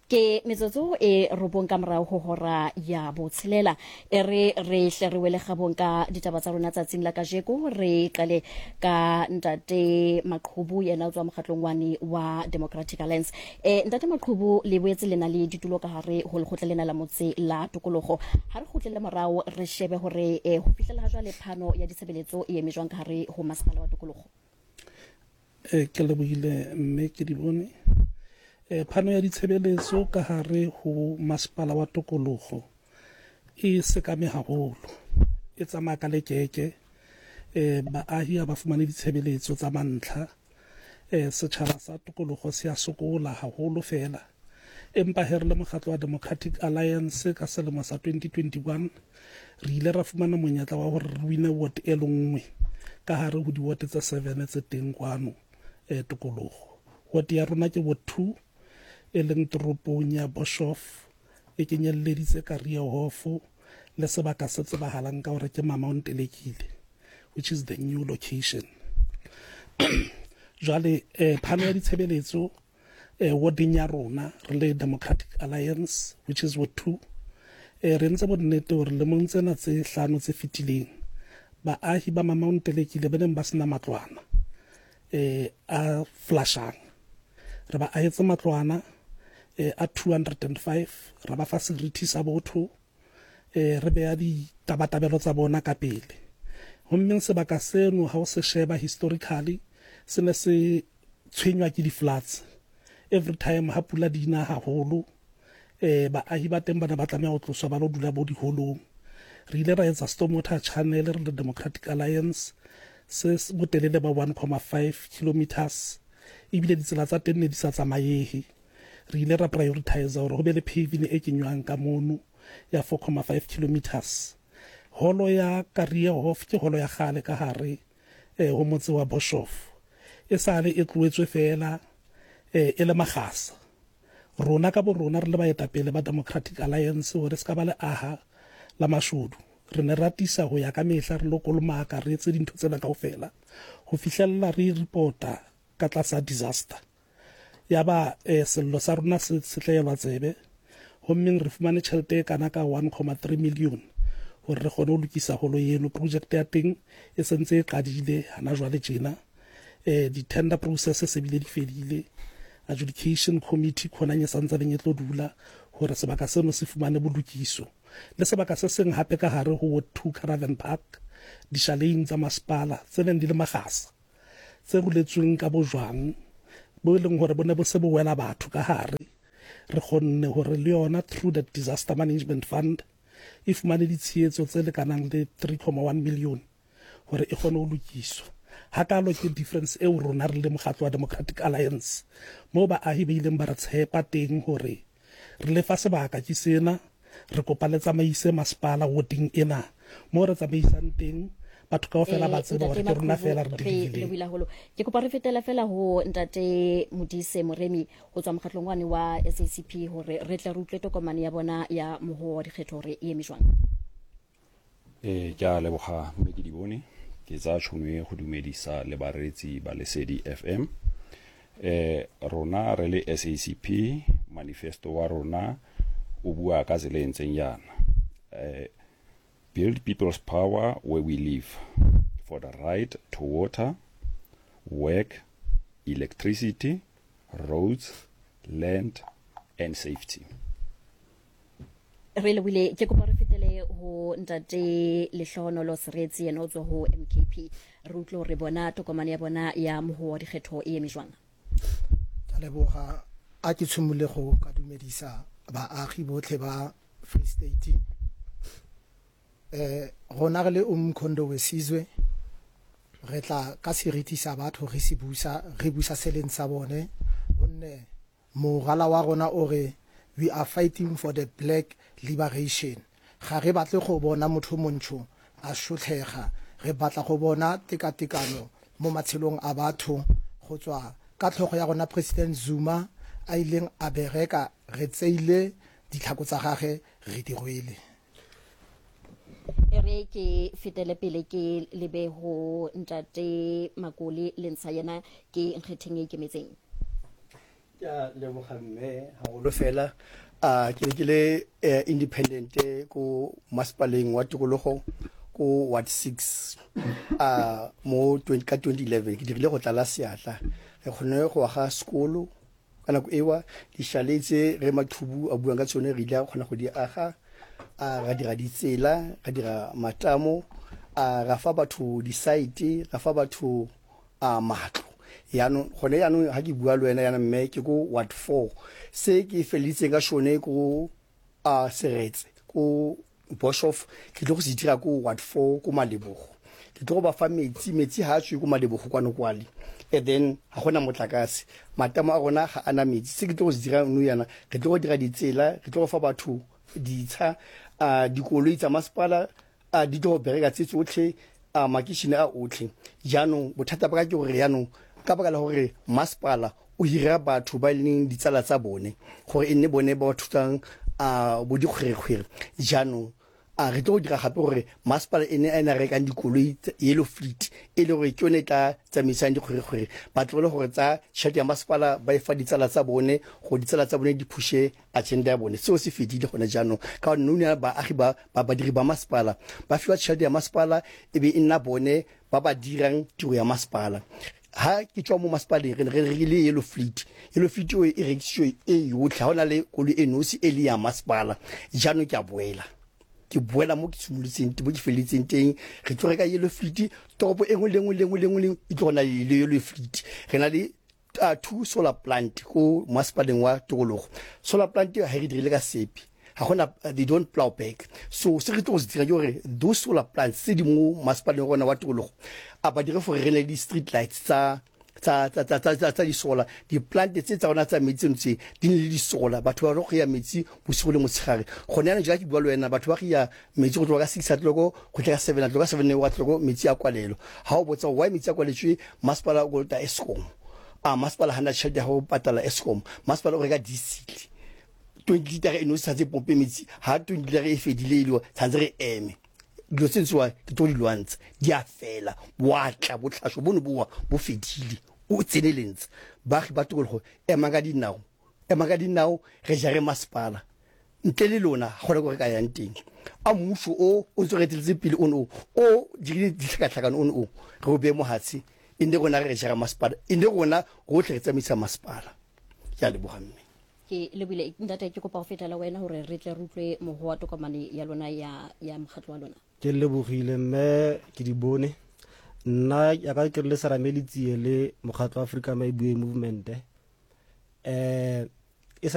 ke metsotso e robong ka morao ho hora ya botshelela re hle re wele gabong ka ditaba tsa rona tsatsing la kajeko re qale ka ntate Maqhubu yena o tswa mokgatlong wane wa Democratic Alliance ntate Maqhubu le boetse lena le ditulo ka hare ho lekgotla lena la motse la tokologo ha re khutlele morao re shebe hore ho fihlela ha jwale phano ya ditshebeletso e emejwang ka hare ho masepala wa tokologo ke lebohile mme ke di bone phano ya ditshebeletso ka hare ho masepala wa tokologo e sekame haholo e tsamaya ka lekeke baahi ba fumane ditshebeletso tsa mantlha setjhaba sa tokologo se a sokola haholo fela empa he re le mokgatlo wa Democratic Alliance ka selemo sa 2021 re ile ra fumana monyetla wa hore re wine ward e lengwe ka hare ho di-ward tse 7 tse teng kwano tokologo ward ya rona ke ward 2 e leng toropong ya Boshof e kenyelleditse Kariahofo le sebaka se tsebahalang ka hore ke Mount Elekile, which is the new location. Jwale phano ya ditshebeletso warding ya rona re le Democratic Alliance, which is ward 2 re ntse bonnete hore lemong tsena tse hlano tse fitileng baahi ba Mount Elekile ba neng ba sena matlwana a flashang re ba ahetse matlwana a 205 ra ba fa seriti sa botho re beya ditabatabelo tsa bona ka pele hommeng sebaka seno ha o se sheba historically se ne se tshwenywa ke di-floods every time ha pula di na haholo baahi ba teng bana ba tlameha ho tloswa ba lo dula bo diholong re ile ra etsa stormwater channel re le Democratic Alliance se botelele ba 1.5 kilometers ebile ditsela tsa teng ne di sa tsamayehe re ile ra prioritize hore ho be le paving e kenywang ka mono ya 4.5 kilometers holo ya Kariahofo ke holo ya khale ka hare ho motse wa Boshof e sale e tloetswe fela e le magasa rona ka bo rona re le baetapele ba Democratic Alliance hore se ka ba le aha la mashudu re ne ratisa ho ya ka mehla re lo kolomaka re etse dintho tsena kaofela ho fihlella re reporta ka tlasa disaster yaba sello sa rona se tlelwa tsebe hommeng re fumane tjhelete kana ka 1.3 million hore re kgone ho lokisa holo yeno project ya teng e sentse e qadile hana jwale tjena di tender process se bile di fedile adjudication committee khona nya santsa le nyetlo dula hore sebaka seno se fumane bolukiso le sebaka se seng hape ka hare ho 2 caravan park di shaleng tsa masepala tse neng di le magasa tse ruletsweng ka bojwang bo leng hore bona bo se bo wela batho ka hare re kgonne hore le yona through the disaster management fund e fumane ditshietso tse lekanang le 3.1 million hore e kgone ho lokiswa hakalo ke difference e o rona re le mokgatlo wa Democratic Alliance mo baahi ba ileng ba re tshepa teng hore re le fa sebaka ke sena re kopaletsa maise masepala warding ena mo re tsamaisang teng batho kaofela ba tseba hore ke rona fela re dirile ke kopa re fetela fela ho ntate Modise Moremi ho tswa mokgatlong wane wa SACP hore re tle re utlwe tokomane ya bona ya moho wa dikgetho hore e emejwang ke a leboga mme ke di bone ke tsa tshome go dumedisa le baretsi ba Lesedi FM rona re le SACP manifesto wa rona o bua ka tsela e ntseng yana build people's power where we live for the right to water, work, electricity, roads, land and safety. Re le wile ke kopa re fetele ho ntate Lehlohonolo Seretse ena o tswa ho MKP re utlo re bona tokomane ya bona ya moho wa dikgetho e emejwang ka leboga a ke tshumole go ka dumedisa baagi botlhe ba Free State gona re le Umkhondo Wesizwe re tla ka seriti sa batho re busa seleng sa bone onne mogala wa rona o re we are fighting for the black liberation ga re batle go bona motho montsho a shotlhega re batla go bona tekatekano mo matshelong a batho go tswa ka tlhogo ya rona President Zuma a ileng a bereka re tseile ditlhako tsa gage re di rwele re ke fetele pele ke lebe ho ntate Makole le ntsha yena ke nkgetheng e kemetseng ya leboga mme haholo fela ke le independent ko masipaleng wa tikologo ko Ward 6 mo 2011 ke dirile go tlala seatla re kgone go aga sekolo ka nako ewa di shaletse re mathubu a buang ka tsone re ile kgona go di aga ra dira ditsela ra dira matamo ra fa batho di site ra fa batho matlo yaanong gone yaanong ha ke bua le wena yana mme ke ko Ward 4 se ke felitseng ka shone ko Seretse ko Boshoff ke tlo go se dira ko Ward 4 ko Malebogo ke tlo go ba fa metsi ha tswe ko Malebogo kwa nokwale and then ha gona motlakase matamo a rona ga ana metsi se ke tlo go se dira no yana ke tlo go dira ditsela ke tlo go fa batho ditsha dikoloi tsa masepala di tlo go bereka tse tsotlhe makishine a otlhe jaanong bothata ba ka ke gore yaanong ka baka la gore masepala o hira batho ba leng ditsala tsa bone gore e nne bone ba thutang bo dikgwerekgwere jaanong re tlo go dira gape gore masepala e ne a ena rekang dikoloi yellow fleet e le gore ke yone tla tsamaisang dikgwerekgwere ba tlogele gore tsa tšhelete ya masepala ba e fa ditsala tsa bone go ditsala tsa bone di phushe agenda ya bone seo se fedile gone jaanong ka gonne o ne baagi badiri ba masepala ba fiwa tšhelete ya masepala e be e nna bone ba ba dirang tiro ya masepala ha ke tswa mo masepaleng re rekile yellow fleet o e rekisitswe e yotlhe ga o na le koloi e nosi e le ya masepala jaanong ke boela mo ke simolotseng mo ke feletseng teng re tlo reka yellow fleet toropo e nngwe le nngwe e tlo na le yellow fleet re na le 2 solar plant ko masepaleng wa tikologo solar plant ha re dirile ka sepi ha gona they don't plow back so se re tlo se dira gore those solar plants se di mo masepaleng gona wa tikologo ba dire for re le di street lights tsa di solar di plant tse tsa ona tsa metsi ntse di le di solar batho ba go ya metsi bosigo le motshegare gone yana ja ke bua le wena batho ba go ya metsi go tloga 6 atloko go tla 7 atloko 7 wa tloko metsi a kwalelo ha o botsa why metsi a kwaletswe masepala go ta Eskom masepala hana tšhelete ya go patala Eskom masepala o reka diesel 20 liter eno sa tse pompe metsi ha 20 liter e fedile ile tshantse re eme dilo tsentsewa ke tlo di lwantsa di a fela watla botlhasho bono bo fedile o tsenelentse baagi ba tikologo ema ka dinao re jare masepala ntle le lona gona go re ka yang teng a mmuso o ntse re tletse pele o dirile ditlhakatlhakano o re o be mo hatsi e nne gona re jara masepala e nne gona go tle re tsamaisa masepala ya leboga mme ke lebile ntate ke kopa go fetela wena gore re tle re utlwe mogo wa tokomane ya lona ya mokgatlo wa lona ke lebogile mme ke di bone nna ya ka ke le saramelitsie le mokgatlo wa Africa Maibue Movement